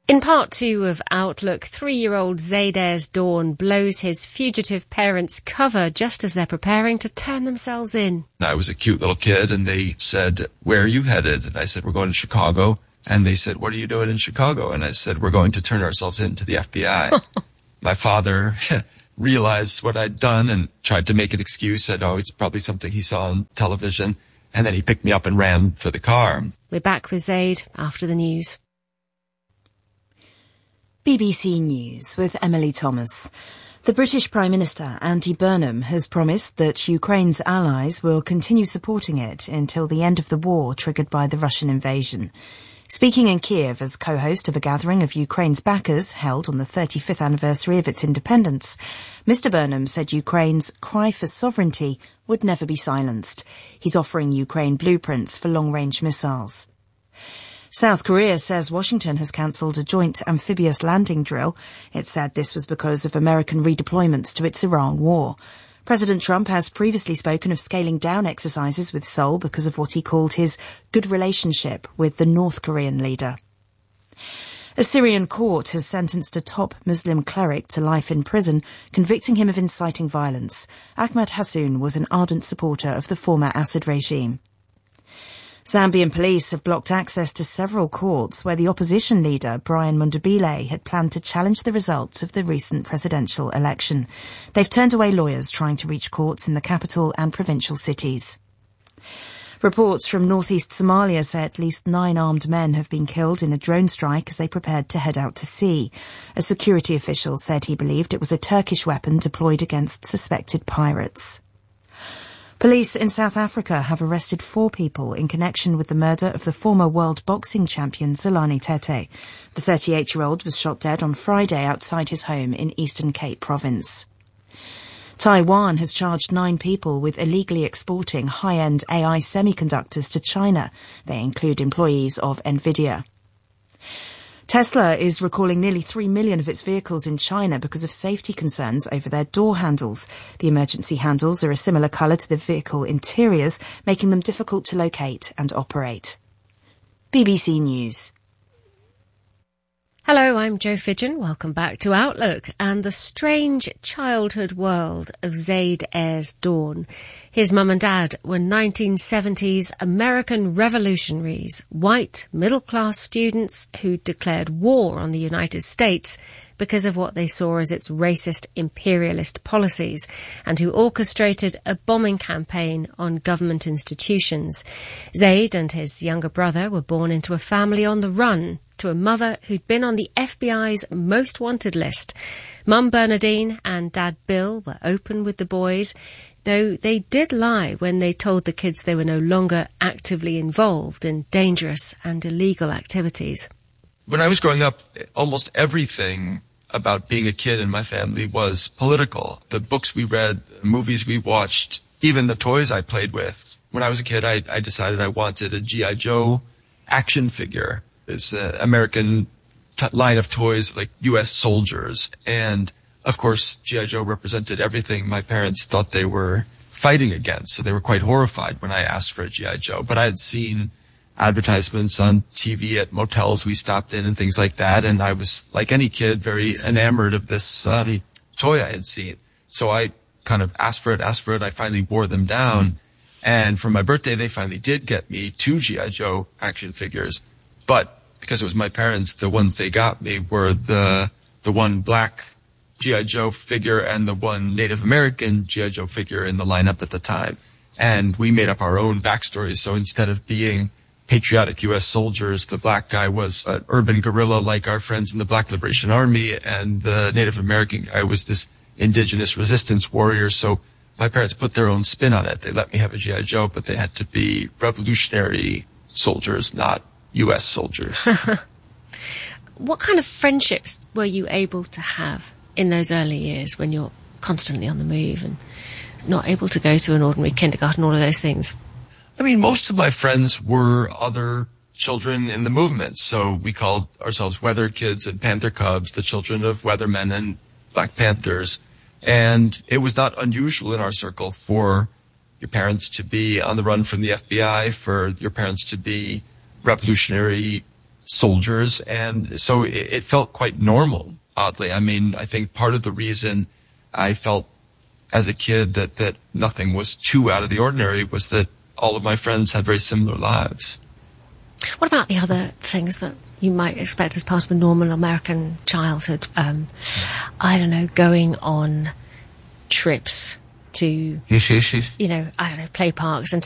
In part 2 of Outlook, 3-year-old Zaid Ayres Dawn blows his fugitive parents' cover just as they're preparing to turn themselves in. I was a cute little kid, and they said, "Where are you headed?" And I said, "We're going to Chicago." And they said, "What are you doing in Chicago?" And I said, "We're going to turn ourselves in to the FBI. My father realized what I'd done and tried to make an excuse, said, "Oh, it's probably something he saw on television." And then he picked me up and ran for the car. We're back with Zaid after the news. BBC News with Emily Thomas. The British Prime Minister, Andy Burnham, has promised that Ukraine's allies will continue supporting it until the end of the war triggered by the Russian invasion. Speaking in Kiev as co-host of a gathering of Ukraine's backers held on the 35th anniversary of its independence, Mr Burnham said Ukraine's cry for sovereignty would never be silenced. He's offering Ukraine blueprints for long-range missiles. South Korea says Washington has cancelled a joint amphibious landing drill. It said this was because of American redeployments to its Iran war. President Trump has previously spoken of scaling down exercises with Seoul because of what he called his good relationship with the North Korean leader. A Syrian court has sentenced a top Muslim cleric to life in prison, convicting him of inciting violence. Ahmad Hassoun was an ardent supporter of the former Assad regime. Zambian police have blocked access to several courts where the opposition leader, Brian Mundabile, had planned to challenge the results of the recent presidential election. They've turned away lawyers trying to reach courts in the capital and provincial cities. Reports from northeast Somalia say at least 9 armed men have been killed in a drone strike as they prepared to head out to sea. A security official said he believed it was a Turkish weapon deployed against suspected pirates. Police in South Africa have arrested 4 people in connection with the murder of the former world boxing champion Zolani Tete. The 38-year-old was shot dead on Friday outside his home in Eastern Cape Province. Taiwan has charged 9 people with illegally exporting high-end AI semiconductors to China. They include employees of Nvidia. Tesla is recalling nearly 3 million of its vehicles in China because of safety concerns over their door handles. The emergency handles are a similar colour to the vehicle interiors, making them difficult to locate and operate. BBC News. Hello, I'm Jo Fidgen. Welcome back to Outlook and the strange childhood world of Zaid Ayres Dawn. His mum and dad were 1970s American revolutionaries, white, middle-class students who declared war on the United States because of what they saw as its racist imperialist policies, and who orchestrated a bombing campaign on government institutions. Zaid and his younger brother were born into a family on the run, to a mother who'd been on the FBI's most wanted list. Mum Bernadine and Dad Bill were open with the boys, though they did lie when they told the kids they were no longer actively involved in dangerous and illegal activities. When I was growing up, almost everything about being a kid in my family was political. The books we read, the movies we watched, even the toys I played with. When I was a kid, I decided I wanted a G.I. Joe action figure. It's an American line of toys like U.S. soldiers. And, of course, G.I. Joe represented everything my parents thought they were fighting against. So they were quite horrified when I asked for a G.I. Joe. But I had seen advertisements on TV at motels we stopped in and things like that. And I was, like any kid, very enamored of this toy I had seen. So I kind of asked for it. I finally wore them down. And for my birthday, they finally did get me 2 G.I. Joe action figures. But because it was my parents, the ones they got me were the one black G.I. Joe figure and the one Native American G.I. Joe figure in the lineup at the time. And we made up our own backstories. So instead of being patriotic U.S. soldiers, the black guy was an urban guerrilla like our friends in the Black Liberation Army, and the Native American guy was this indigenous resistance warrior. So my parents put their own spin on it. They let me have a G.I. Joe, but they had to be revolutionary soldiers, not U.S. soldiers. What kind of friendships were you able to have in those early years when you're constantly on the move and not able to go to an ordinary kindergarten, all of those things? I mean, most of my friends were other children in the movement. So we called ourselves Weather Kids and Panther Cubs, the children of Weathermen and Black Panthers. And it was not unusual in our circle for your parents to be on the run from the FBI, for your parents to be revolutionary soldiers, and so it felt quite normal, oddly. I mean, I think part of the reason I felt as a kid that nothing was too out of the ordinary was that all of my friends had very similar lives. What about the other things that you might expect as part of a normal American childhood? I don't know, going on trips to, Yes. I don't know, play parks and